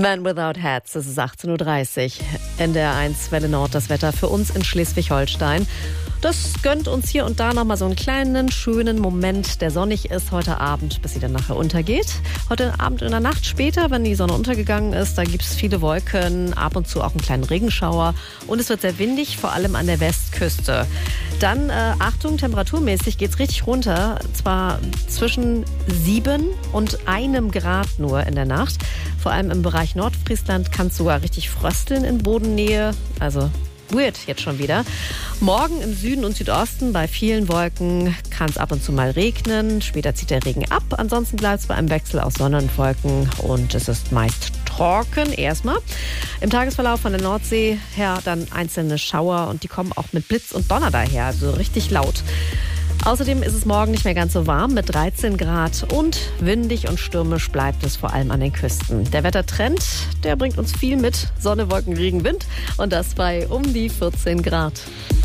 Man Without Hats, es ist 18.30 Uhr. NDR 1 Welle Nord, das Wetter für uns in Schleswig-Holstein. Das gönnt uns hier und da nochmal so einen kleinen, schönen Moment, der sonnig ist heute Abend, bis sie dann nachher untergeht. Heute Abend in der Nacht später, wenn die Sonne untergegangen ist, da gibt es viele Wolken, ab und zu auch einen kleinen Regenschauer. Und es wird sehr windig, vor allem an der Westküste. Dann, Achtung, temperaturmäßig geht's richtig runter. Zwar zwischen 7 und 1 Grad nur in der Nacht. Vor allem im Bereich Nordfriesland kann es sogar richtig frösteln in Bodennähe. Also weird jetzt schon wieder. Morgen im Süden und Südosten bei vielen Wolken kann es ab und zu mal regnen. Später zieht der Regen ab. Ansonsten bleibt es bei einem Wechsel aus Sonne und Wolken und es ist meist trocken erstmal. Im Tagesverlauf von der Nordsee her dann einzelne Schauer und die kommen auch mit Blitz und Donner daher, also richtig laut. Außerdem ist es morgen nicht mehr ganz so warm mit 13 Grad und windig und stürmisch bleibt es vor allem an den Küsten. Der Wettertrend, der bringt uns viel mit. Sonne, Wolken, Regen, Wind und das bei um die 14 Grad.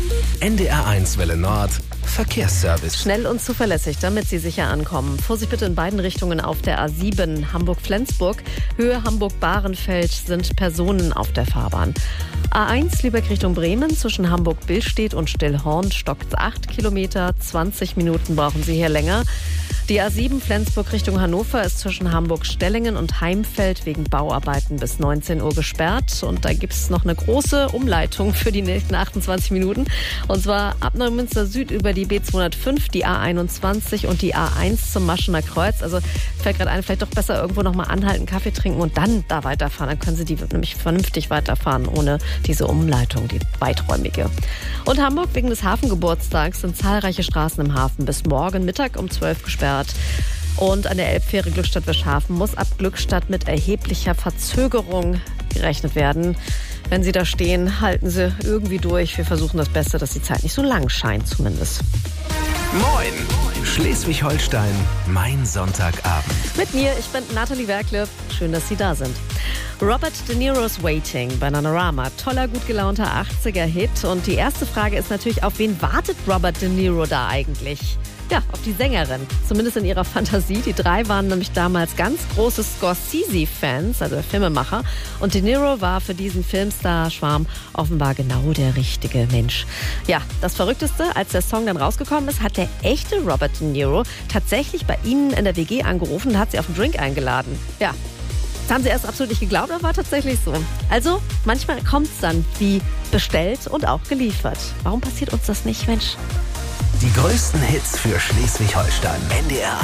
NDR 1 Welle Nord, Verkehrsservice. Schnell und zuverlässig, damit Sie sicher ankommen. Vorsicht bitte in beiden Richtungen auf der A7 Hamburg-Flensburg. Höhe Hamburg-Bahrenfeld sind Personen auf der Fahrbahn. A1 Lübeck Richtung Bremen zwischen Hamburg-Billstedt und Stillhorn stockt 8 Kilometer. 20 Minuten brauchen Sie hier länger. Die A7 Flensburg Richtung Hannover ist zwischen Hamburg-Stellingen und Heimfeld wegen Bauarbeiten bis 19 Uhr gesperrt. Und da gibt es noch eine große Umleitung für die nächsten 28 Minuten. Und zwar ab Neumünster Süd über die B205, die A21 und die A1 zum Maschener Kreuz. Also fällt gerade ein, vielleicht doch besser irgendwo nochmal anhalten, Kaffee trinken und dann da weiterfahren. Dann können Sie die nämlich vernünftig weiterfahren, ohne diese Umleitung, die weiträumige. Und Hamburg wegen des Hafengeburtstags sind zahlreiche Straßen im Hafen bis morgen Mittag um 12 gesperrt. Und an der Elbfähre Glückstadt-Wischhafen muss ab Glückstadt mit erheblicher Verzögerung gerechnet werden. Wenn Sie da stehen, halten Sie irgendwie durch. Wir versuchen das Beste, dass die Zeit nicht so lang scheint zumindest. Moin! Schleswig-Holstein, mein Sonntagabend. Mit mir, ich bin Nathalie Werkle. Schön, dass Sie da sind. Robert De Niro's Waiting bei Bananarama. Toller, gut gelaunter 80er-Hit. Und die erste Frage ist natürlich, auf wen wartet Robert De Niro da eigentlich? Ja, auf die Sängerin. Zumindest in ihrer Fantasie. Die drei waren nämlich damals ganz große Scorsese-Fans, also der Filmemacher. Und De Niro war für diesen Filmstar-Schwarm offenbar genau der richtige Mensch. Ja, das Verrückteste, als der Song dann rausgekommen ist, hat der echte Robert De Niro tatsächlich bei ihnen in der WG angerufen und hat sie auf einen Drink eingeladen. Ja, das haben sie erst absolut nicht geglaubt, aber war tatsächlich so. Also, manchmal kommt es dann wie bestellt und auch geliefert. Warum passiert uns das nicht, Mensch? Die größten Hits für Schleswig-Holstein. NDR